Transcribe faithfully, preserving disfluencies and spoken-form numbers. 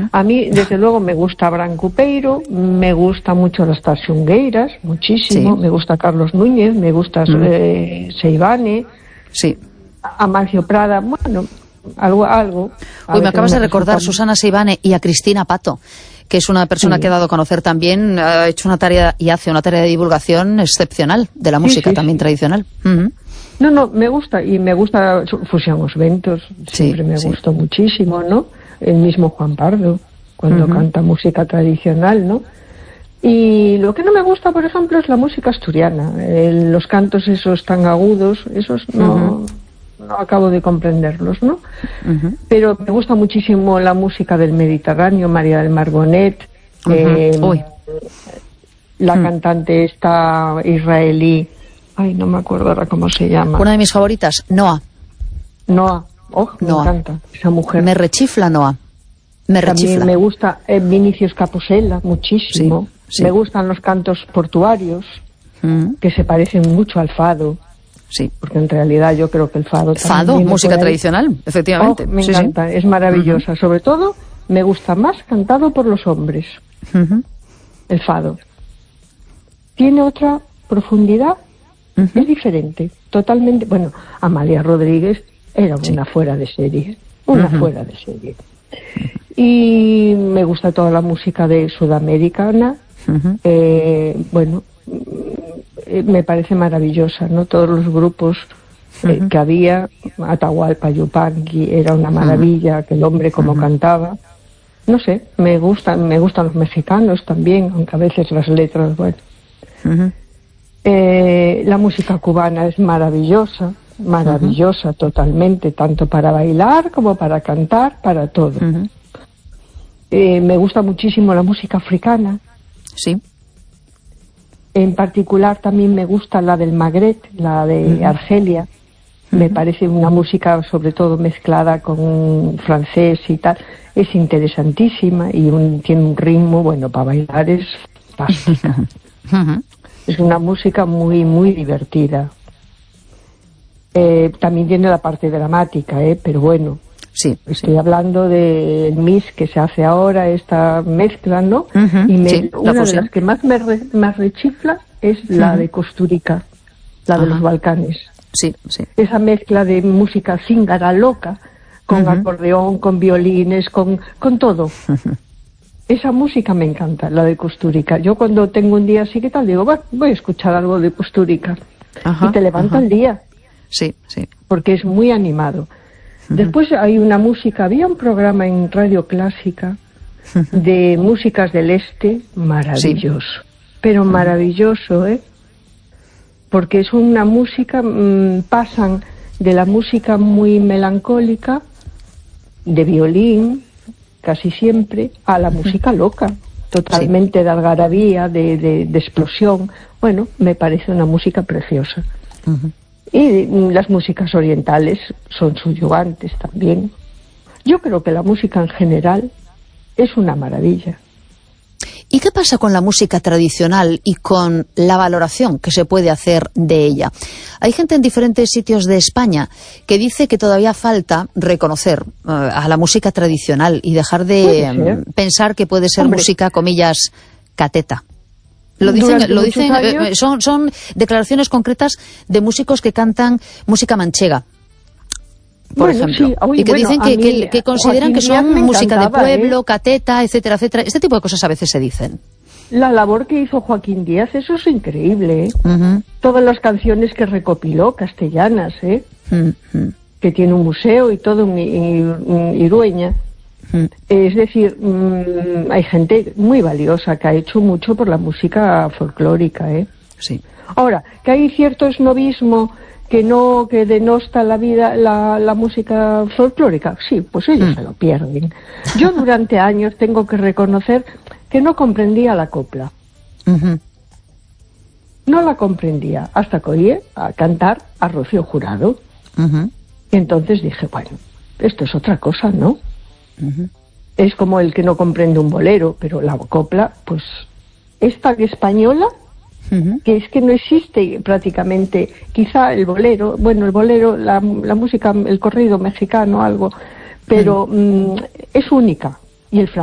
Uh-huh. A mí, desde luego, me gusta Branco Peiro, me gusta mucho las Tarxungueiras, muchísimo, sí. me gusta Carlos Núñez, me gusta uh-huh. eh, Seivane, sí. Amancio Prada, bueno, algo... algo Uy, me acabas me de recordar, resulta... Susana Seivane y a Cristina Pato, que es una persona sí. que ha dado a conocer también, ha hecho una tarea y hace una tarea de divulgación excepcional de la música sí, sí, también sí. tradicional. Uh-huh. No, no, me gusta, y me gusta Fusión Os Ventos, siempre sí, me sí. gustó muchísimo, ¿no? El mismo Juan Pardo, cuando uh-huh. canta música tradicional, ¿no? Y lo que no me gusta, por ejemplo, es la música asturiana, eh, los cantos esos tan agudos, esos no... Uh-huh. no acabo de comprenderlos, ¿no? Uh-huh. Pero me gusta muchísimo la música del Mediterráneo, María del Mar Bonet, uh-huh. eh, la uh-huh. cantante esta israelí, ay, no me acuerdo ahora cómo se llama. Una de mis favoritas, Noa. Noa, oh, me Noa. encanta esa mujer. Me rechifla Noa. Me rechifla. También me gusta eh, Vinicius Caposella, muchísimo. Sí, sí. Me gustan los cantos portuarios, uh-huh. que se parecen mucho al fado. Sí. Porque en realidad yo creo que el fado... Fado, música tradicional, efectivamente. Oh, me sí, encanta, sí. es maravillosa. Uh-huh. Sobre todo, me gusta más cantado por los hombres. Uh-huh. El fado. Tiene otra profundidad, uh-huh. es diferente, totalmente... Bueno, Amalia Rodríguez era una sí. fuera de serie, una uh-huh. fuera de serie. Y me gusta toda la música de sudamericana, uh-huh. eh, bueno... me parece maravillosa, ¿no? Todos los grupos eh, uh-huh. que había, Atahualpa Yupanqui, era una maravilla, uh-huh. aquel hombre como uh-huh. cantaba. No sé, me gustan, me gustan los mexicanos también, aunque a veces las letras, bueno. Uh-huh. Eh, la música cubana es maravillosa, maravillosa uh-huh. totalmente, tanto para bailar como para cantar, para todo. Uh-huh. Eh, me gusta muchísimo la música africana. Sí. En particular también me gusta la del Magreb, la de uh-huh. Argelia. Uh-huh. Me parece una música sobre todo mezclada con francés y tal. Es interesantísima y un, tiene un ritmo, bueno, para bailar es fantástica. Uh-huh. Es una música muy, muy divertida. Eh, también tiene la parte dramática, ¿eh? Pero bueno. Sí, estoy sí. hablando del mix que se hace ahora, esta mezcla, ¿no? Uh-huh, y me, sí, una de las que más me, re, me rechifla es uh-huh. la de Kusturica, la uh-huh. de los Balcanes. Sí, sí. Esa mezcla de música cíngara loca, con uh-huh. acordeón, con violines, con, con todo. Uh-huh. Esa música me encanta, la de Kusturica. Yo cuando tengo un día así, ¿qué tal? Digo, bueno, voy a escuchar algo de Kusturica. Uh-huh, y te levanta uh-huh. el día. Sí, sí. Porque es muy animado. Después hay una música, había un programa en Radio Clásica de músicas del este, maravilloso, sí. pero maravilloso, ¿eh? Porque es una música, mmm, pasan de la música muy melancólica, de violín, casi siempre, a la música loca, totalmente sí. de algarabía, de, de, de explosión. Bueno, me parece una música preciosa. Uh-huh. Y las músicas orientales son subyugantes también. Yo creo que la música en general es una maravilla. ¿Y qué pasa con la música tradicional y con la valoración que se puede hacer de ella? Hay gente en diferentes sitios de España que dice que todavía falta reconocer uh, a la música tradicional y dejar de um, pensar que puede ser Hombre. música, comillas, cateta. Lo dicen, lo dicen eh, son, son declaraciones concretas de músicos que cantan música manchega, por bueno, ejemplo, sí. Oye, y que bueno, dicen que, mí, que, que consideran Joaquín que son música de pueblo, ¿eh? cateta, etcétera, etcétera. Este tipo de cosas a veces se dicen. La labor que hizo Joaquín Díaz, eso es increíble, ¿eh? Uh-huh. Todas las canciones que recopiló, castellanas, ¿eh? Uh-huh. Que tiene un museo y todo en, en, en Irueña. Uh-huh. Es decir, mmm, hay gente muy valiosa que ha hecho mucho por la música folclórica, ¿eh? Sí. Ahora, que hay cierto esnovismo que no, que denosta la vida, la, la música folclórica, sí, pues ellos uh-huh. se lo pierden. Yo durante años tengo que reconocer que no comprendía la copla. Uh-huh. No la comprendía, hasta que oí a cantar a Rocío Jurado. Uh-huh. Y entonces dije, bueno, esto es otra cosa, ¿no? Uh-huh. Es como el que no comprende un bolero, pero la copla, pues, esta española, uh-huh. que es que no existe prácticamente, quizá el bolero, bueno, el bolero, la, la música, el corrido mexicano, algo, pero uh-huh. mmm, es única. Y el